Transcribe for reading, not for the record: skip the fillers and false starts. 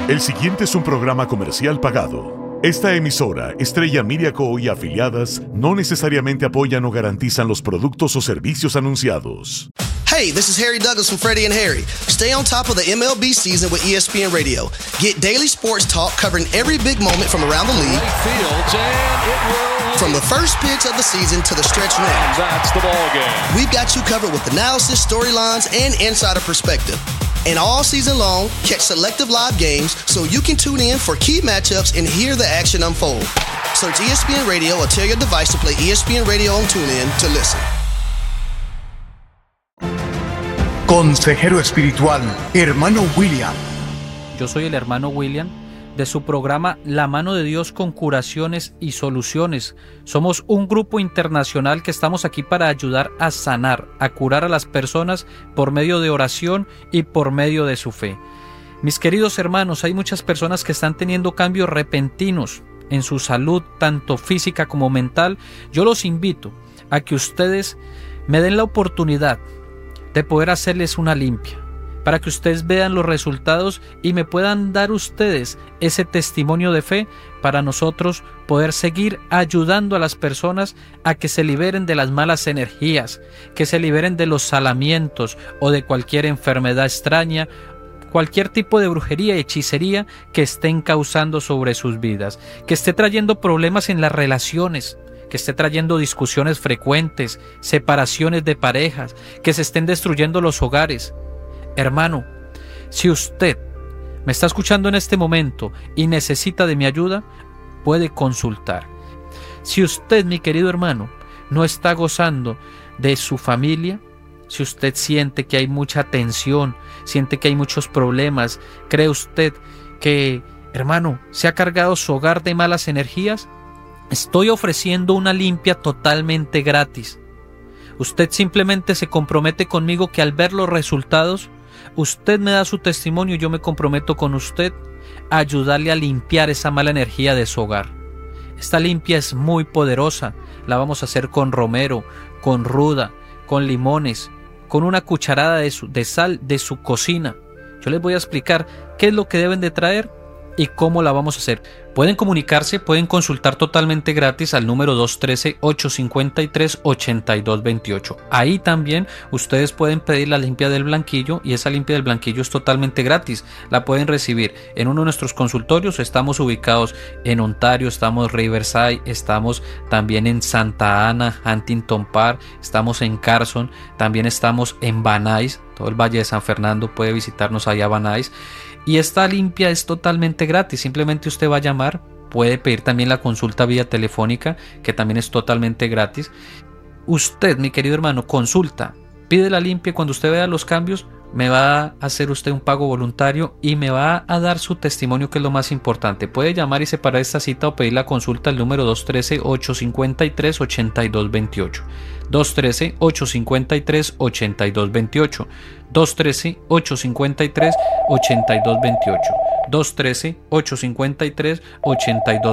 El siguiente es un programa comercial pagado. Esta emisora, Estrella Media Co. y afiliadas, no necesariamente apoyan o garantizan los productos o servicios anunciados. Hey, this is Harry Douglas from Freddie and Harry. Stay on top of the MLB season with ESPN Radio. Get daily sports talk covering every big moment from around the league. From the first pitch of the season to the stretch run. That's the ball game. We've got you covered with analysis, storylines, and insider perspective. And all season long, catch selective live games so you can tune in for key matchups and hear the action unfold. Search ESPN Radio or tell your device to play ESPN Radio on TuneIn to listen. Consejero espiritual, hermano William. Yo soy el hermano William de su programa La Mano de Dios con Curaciones y Soluciones. Somos un grupo internacional que estamos aquí para ayudar a sanar, a curar a las personas por medio de oración y por medio de su fe. Mis queridos hermanos, hay muchas personas que están teniendo cambios repentinos en su salud, tanto física como mental. Yo los invito a que ustedes me den la oportunidad de poder hacerles una limpia, para que ustedes vean los resultados y me puedan dar ustedes ese testimonio de fe para nosotros poder seguir ayudando a las personas a que se liberen de las malas energías, que se liberen de los salamientos o de cualquier enfermedad extraña, cualquier tipo de brujería y hechicería que estén causando sobre sus vidas, que esté trayendo problemas en las relaciones, que esté trayendo discusiones frecuentes, separaciones de parejas, que se estén destruyendo los hogares. Hermano, si usted me está escuchando en este momento y necesita de mi ayuda, puede consultar. Si usted, mi querido hermano, no está gozando de su familia, si usted siente que hay mucha tensión, siente que hay muchos problemas, cree usted que, hermano, se ha cargado su hogar de malas energías, estoy ofreciendo una limpia totalmente gratis. Usted simplemente se compromete conmigo que al ver los resultados, usted me da su testimonio y yo me comprometo con usted a ayudarle a limpiar esa mala energía de su hogar. Esta limpia es muy poderosa. La vamos a hacer con romero, con ruda, con limones, con una cucharada de sal de su cocina. Yo les voy a explicar qué es lo que deben de traer y cómo la vamos a hacer. Pueden comunicarse, pueden consultar totalmente gratis al número 213-853-8228. Ahí también ustedes pueden pedir la limpia del blanquillo y esa limpia del blanquillo es totalmente gratis. La pueden recibir en uno de nuestros consultorios. Estamos ubicados en Ontario, estamos en Riverside, estamos también en Santa Ana, Huntington Park, estamos en Carson, también estamos en Van Nuys, todo el Valle de San Fernando puede visitarnos allá a Van Nuys. Y esta limpia es totalmente gratis, simplemente usted va a llamar, puede pedir también la consulta vía telefónica, que también es totalmente gratis. Usted, mi querido hermano, consulta, pide la limpia y cuando usted vea los cambios, me va a hacer usted un pago voluntario y me va a dar su testimonio, que es lo más importante. Puede llamar y separar esta cita o pedir la consulta al número 213-853-8228. 213-853-8228. 213-853-8228. 213-853-8228.